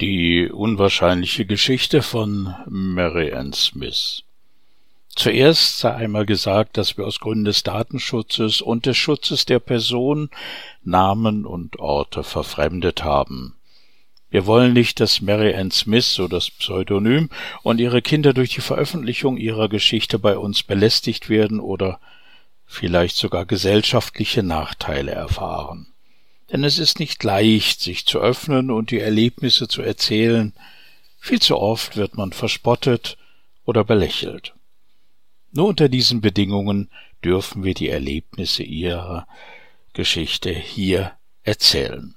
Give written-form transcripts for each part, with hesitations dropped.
Die unwahrscheinliche Geschichte von Mary Ann Smith. Zuerst sei einmal gesagt, dass wir aus Gründen des Datenschutzes und des Schutzes der Person Namen und Orte verfremdet haben. Wir wollen nicht, dass Mary Ann Smith, so das Pseudonym, und ihre Kinder durch die Veröffentlichung ihrer Geschichte bei uns belästigt werden oder vielleicht sogar gesellschaftliche Nachteile erfahren. Denn es ist nicht leicht, sich zu öffnen und die Erlebnisse zu erzählen. Viel zu oft wird man verspottet oder belächelt. Nur unter diesen Bedingungen dürfen wir die Erlebnisse ihrer Geschichte hier erzählen.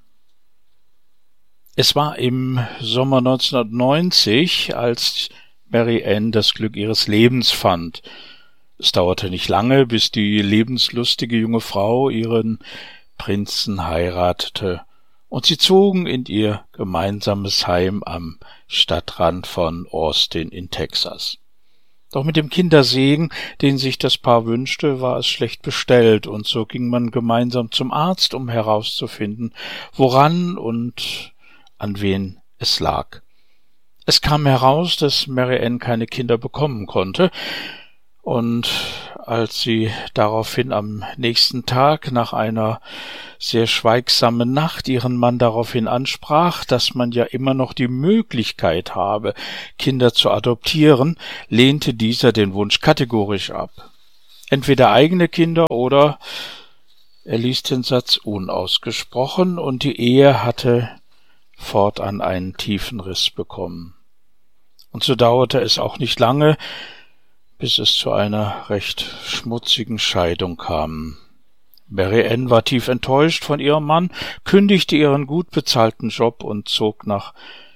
Es war im Sommer 1990, als Mary Ann das Glück ihres Lebens fand. Es dauerte nicht lange, bis die lebenslustige junge Frau ihren Prinzen heiratete, und sie zogen in ihr gemeinsames Heim am Stadtrand von Austin in Texas. Doch mit dem Kindersegen, den sich das Paar wünschte, war es schlecht bestellt, und so ging man gemeinsam zum Arzt, um herauszufinden, woran und an wen es lag. Es kam heraus, dass Mary Ann keine Kinder bekommen konnte, und als sie daraufhin am nächsten Tag nach einer sehr schweigsamen Nacht ihren Mann daraufhin ansprach, dass man ja immer noch die Möglichkeit habe, Kinder zu adoptieren, lehnte dieser den Wunsch kategorisch ab. Entweder eigene Kinder oder er ließ den Satz unausgesprochen, und die Ehe hatte fortan einen tiefen Riss bekommen. Und so dauerte es auch nicht lange, bis es zu einer recht schmutzigen Scheidung kam. Mary Ann war tief enttäuscht von ihrem Mann, kündigte ihren gut bezahlten Job und zog nach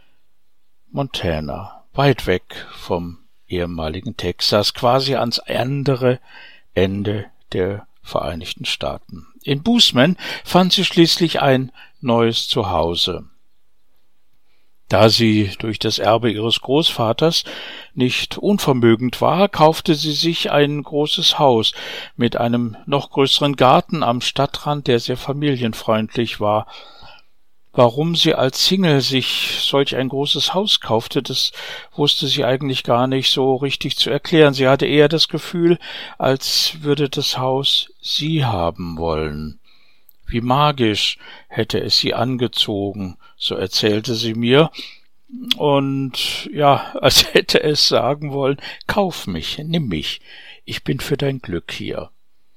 Montana, weit weg vom ehemaligen Texas, quasi ans andere Ende der Vereinigten Staaten. In Bozeman fand sie schließlich ein neues Zuhause. Da sie durch das Erbe ihres Großvaters nicht unvermögend war, kaufte sie sich ein großes Haus mit einem noch größeren Garten am Stadtrand, der sehr familienfreundlich war. Warum sie als Single sich solch ein großes Haus kaufte, das wusste sie eigentlich gar nicht so richtig zu erklären. Sie hatte eher das Gefühl, als würde das Haus sie haben wollen. Wie magisch hätte es sie angezogen, so erzählte sie mir, und ja, als hätte es sagen wollen, kauf mich, nimm mich, ich bin für dein Glück hier.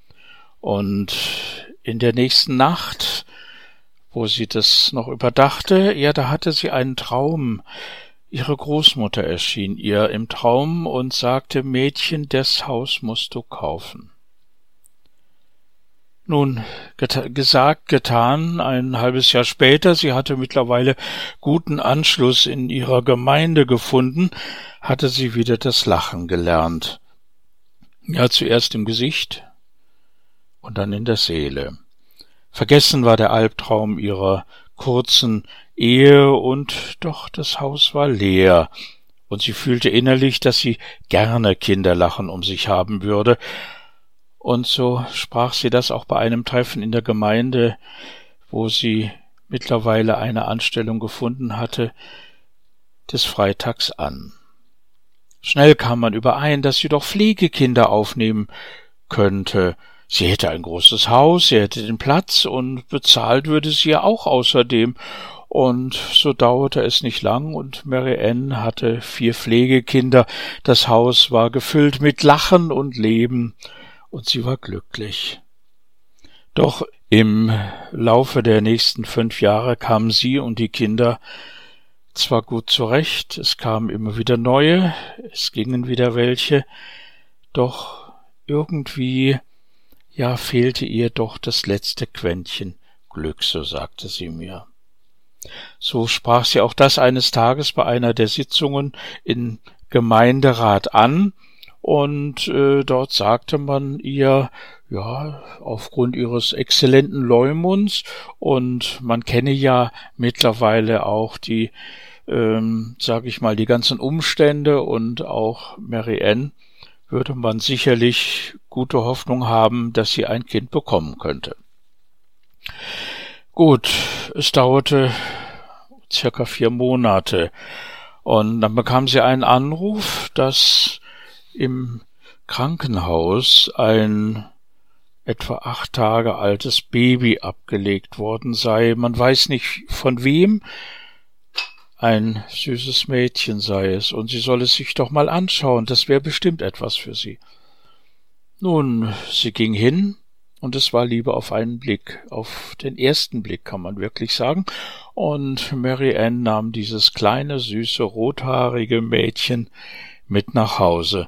Und in der nächsten Nacht, wo sie das noch überdachte, ja, da hatte sie einen Traum. Ihre Großmutter erschien ihr im Traum und sagte, Mädchen, das Haus musst du kaufen. Nun, gesagt, getan, ein halbes Jahr später, sie hatte mittlerweile guten Anschluss in ihrer Gemeinde gefunden, hatte sie wieder das Lachen gelernt. Ja, zuerst im Gesicht und dann in der Seele. Vergessen war der Albtraum ihrer kurzen Ehe, und doch das Haus war leer, und sie fühlte innerlich, dass sie gerne Kinderlachen um sich haben würde. Und so sprach sie das auch bei einem Treffen in der Gemeinde, wo sie mittlerweile eine Anstellung gefunden hatte, des Freitags an. Schnell kam man überein, dass sie doch Pflegekinder aufnehmen könnte. Sie hätte ein großes Haus, sie hätte den Platz, und bezahlt würde sie ja auch außerdem. Und so dauerte es nicht lang, und Mary Ann hatte 4 Pflegekinder. Das Haus war gefüllt mit Lachen und Leben, und sie war glücklich. Doch im Laufe der nächsten 5 Jahre kamen sie und die Kinder zwar gut zurecht, es kamen immer wieder neue, es gingen wieder welche, doch irgendwie, ja, fehlte ihr doch das letzte Quäntchen Glück, so sagte sie mir. So sprach sie auch das eines Tages bei einer der Sitzungen im Gemeinderat an, und dort sagte man ihr, ja, aufgrund ihres exzellenten Leumunds, und man kenne ja mittlerweile auch die, sage ich mal, die ganzen Umstände und auch Mary Ann, würde man sicherlich gute Hoffnung haben, dass sie ein Kind bekommen könnte. Gut, es dauerte circa 4 Monate. Und dann bekam sie einen Anruf, dass im Krankenhaus ein etwa 8 Tage altes Baby abgelegt worden sei. Man weiß nicht von wem. Ein süßes Mädchen sei es, und sie soll es sich doch mal anschauen, das wäre bestimmt etwas für sie. Nun, sie ging hin, und es war Liebe auf einen Blick, auf den ersten Blick kann man wirklich sagen, und Mary Ann nahm dieses kleine, süße, rothaarige Mädchen mit nach Hause.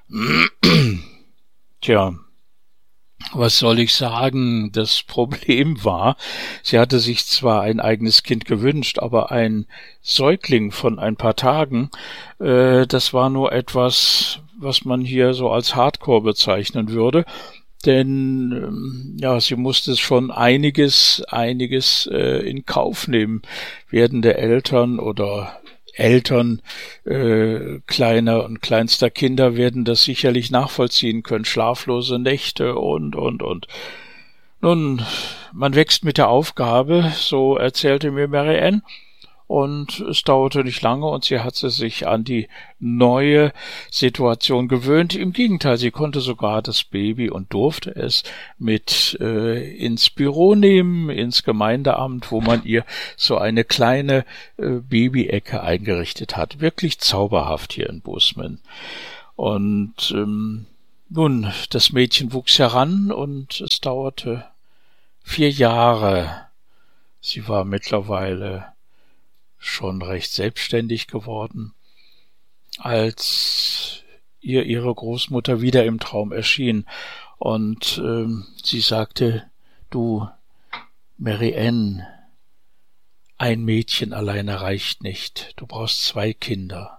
Tja, was soll ich sagen? Das Problem war, sie hatte sich zwar ein eigenes Kind gewünscht, aber ein Säugling von ein paar Tagen, das war nur etwas, was man hier so als Hardcore bezeichnen würde. Denn ja, sie musste schon einiges in Kauf nehmen. Werdende Eltern oder Eltern kleiner und kleinster Kinder werden das sicherlich nachvollziehen können. Schlaflose Nächte und. Nun, man wächst mit der Aufgabe, so erzählte mir Mary Ann, und es dauerte nicht lange und sie hatte sich an die neue Situation gewöhnt. Im Gegenteil, sie konnte sogar das Baby und durfte es mit ins Büro nehmen, ins Gemeindeamt, wo man ihr so eine kleine Babyecke eingerichtet hat. Wirklich zauberhaft hier in Bozeman. Und nun, das Mädchen wuchs heran und es dauerte 4 Jahre. Sie war mittlerweile schon recht selbstständig geworden, als ihr ihre Großmutter wieder im Traum erschien, und sie sagte: »Du, Mary Ann, ein Mädchen alleine reicht nicht, du brauchst 2 Kinder.«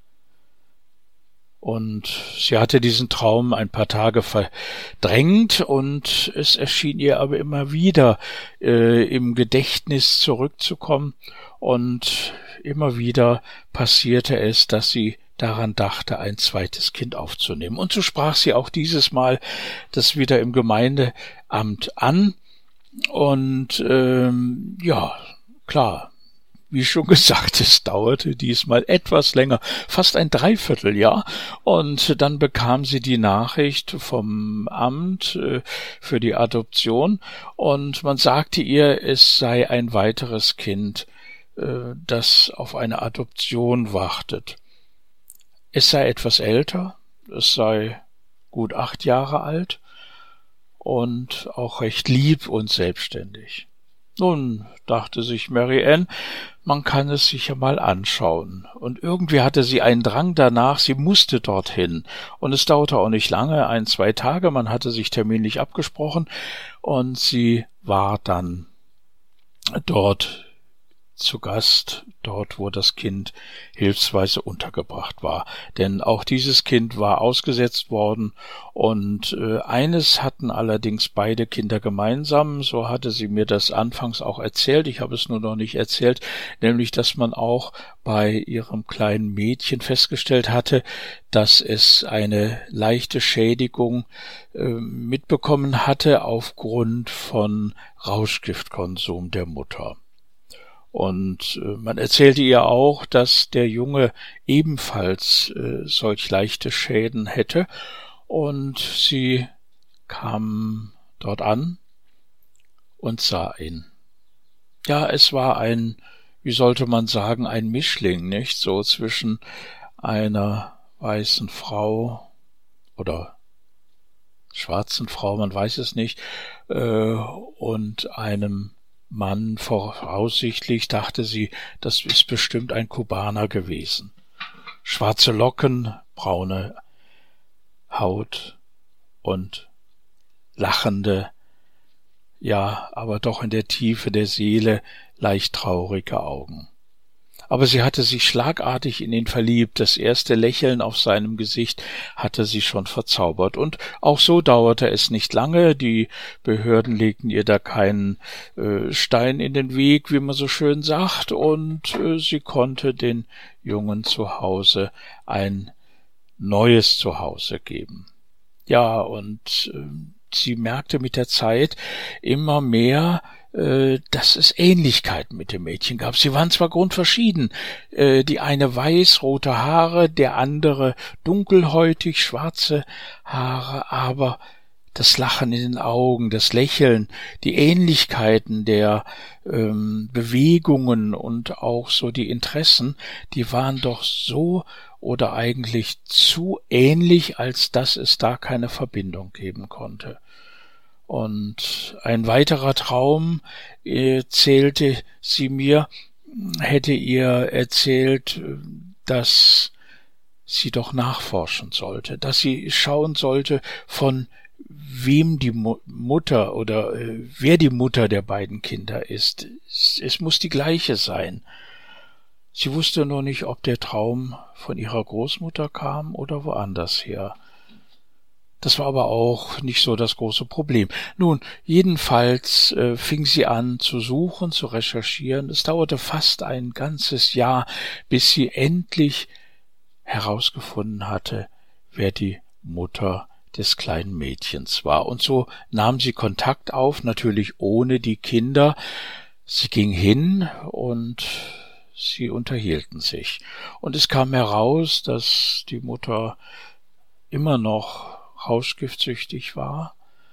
Und sie hatte diesen Traum ein paar Tage verdrängt, und es erschien ihr aber immer wieder im Gedächtnis zurückzukommen, und immer wieder passierte es, dass sie daran dachte, ein zweites Kind aufzunehmen. Und so sprach sie auch dieses Mal das wieder im Gemeindeamt an. Und ja, klar, wie schon gesagt, es dauerte diesmal etwas länger, fast ein Dreivierteljahr, und dann bekam sie die Nachricht vom Amt für die Adoption, und man sagte ihr, es sei ein weiteres Kind, das auf eine Adoption wartet. Es sei etwas älter, es sei gut 8 Jahre alt und auch recht lieb und selbstständig. Nun, dachte sich Mary Ann, man kann es sich ja mal anschauen. Und irgendwie hatte sie einen Drang danach, sie musste dorthin. Und es dauerte auch nicht lange, 1, 2 Tage, man hatte sich terminlich abgesprochen, und sie war dann dort zu Gast, dort, wo das Kind hilfsweise untergebracht war. Denn auch dieses Kind war ausgesetzt worden, und eines hatten allerdings beide Kinder gemeinsam, so hatte sie mir das anfangs auch erzählt, ich habe es nur noch nicht erzählt, nämlich, dass man auch bei ihrem kleinen Mädchen festgestellt hatte, dass es eine leichte Schädigung mitbekommen hatte aufgrund von Rauschgiftkonsum der Mutter. Und man erzählte ihr auch, dass der Junge ebenfalls solch leichte Schäden hätte, und sie kam dort an und sah ihn. Ja, es war ein, wie sollte man sagen, ein Mischling, nicht? So zwischen einer weißen Frau oder schwarzen Frau, man weiß es nicht, und einem Mann, voraussichtlich, dachte sie, das ist bestimmt ein Kubaner gewesen. Schwarze Locken, braune Haut und lachende, ja, aber doch in der Tiefe der Seele leicht traurige Augen. Aber sie hatte sich schlagartig in ihn verliebt, das erste Lächeln auf seinem Gesicht hatte sie schon verzaubert, und auch so dauerte es nicht lange, die Behörden legten ihr da keinen Stein in den Weg, wie man so schön sagt, und sie konnte den Jungen zu Hause ein neues Zuhause geben. Ja, und sie merkte mit der Zeit immer mehr, dass es Ähnlichkeiten mit dem Mädchen gab. Sie waren zwar grundverschieden, die eine weiß, rote Haare, der andere dunkelhäutig, schwarze Haare, aber das Lachen in den Augen, das Lächeln, die Ähnlichkeiten der Bewegungen und auch so die Interessen, die waren doch so oder eigentlich zu ähnlich, als dass es da keine Verbindung geben konnte. Und ein weiterer Traum, erzählte sie mir, hätte ihr erzählt, dass sie doch nachforschen sollte, dass sie schauen sollte, von wem die Mutter oder wer die Mutter der beiden Kinder ist. Es muss die gleiche sein. Sie wusste nur nicht, ob der Traum von ihrer Großmutter kam oder woanders her. Das war aber auch nicht so das große Problem. Nun, jedenfalls fing sie an zu suchen, zu recherchieren. Es dauerte fast ein ganzes Jahr, bis sie endlich herausgefunden hatte, wer die Mutter des kleinen Mädchens war. Und so nahm sie Kontakt auf, natürlich ohne die Kinder. Sie ging hin und sie unterhielten sich. Und es kam heraus, dass die Mutter immer noch rauschgiftsüchtig war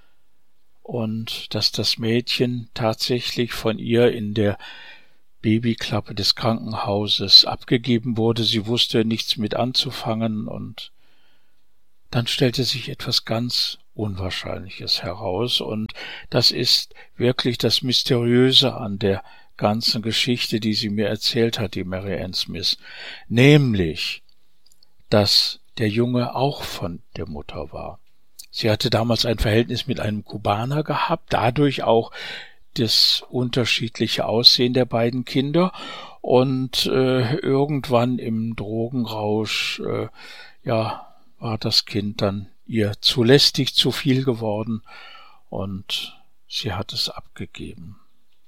und dass das Mädchen tatsächlich von ihr in der Babyklappe des Krankenhauses abgegeben wurde. Sie wusste nichts mit anzufangen und dann stellte sich etwas ganz Unwahrscheinliches heraus und das ist wirklich das Mysteriöse an der ganzen Geschichte, die sie mir erzählt hat, die Mary Ann Smith, nämlich, dass der Junge auch von der Mutter war. Sie hatte damals ein Verhältnis mit einem Kubaner gehabt, dadurch auch das unterschiedliche Aussehen der beiden Kinder und irgendwann im Drogenrausch war das Kind dann ihr zu lästig, zu viel geworden und sie hat es abgegeben.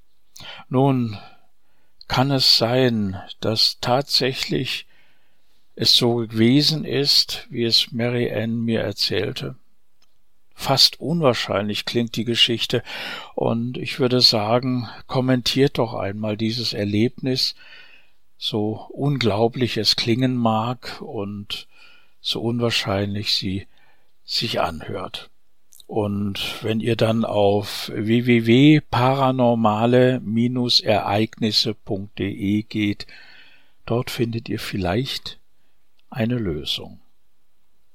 Nun kann es sein, dass tatsächlich es so gewesen ist, wie es Mary Ann mir erzählte. Fast unwahrscheinlich klingt die Geschichte und ich würde sagen, kommentiert doch einmal dieses Erlebnis, so unglaublich es klingen mag und so unwahrscheinlich sie sich anhört. Und wenn ihr dann auf www.paranormale-ereignisse.de geht, dort findet ihr vielleicht eine Lösung.